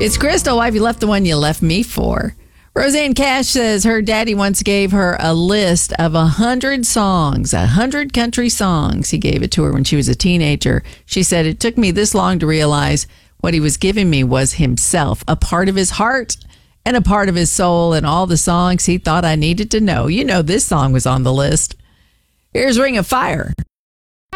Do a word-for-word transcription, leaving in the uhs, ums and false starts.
It's Crystal. Why have you left the one you left me for? Roseanne Cash says her daddy once gave her a list of a hundred songs, a hundred country songs. He gave it to her when she was a teenager. She said, it took me this long to realize what he was giving me was himself, a part of his heart and a part of his soul, and all the songs he thought I needed to know. You know, this song was on the list. Here's Ring of Fire.